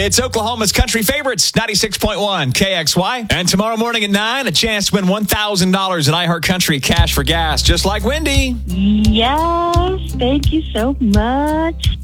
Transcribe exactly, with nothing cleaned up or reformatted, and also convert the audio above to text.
It's Oklahoma's country favorites, ninety-six point one K X Y. And tomorrow morning at nine, a chance to win one thousand dollars in iHeartCountry cash for gas, just like Wendy. Yes, thank you so much.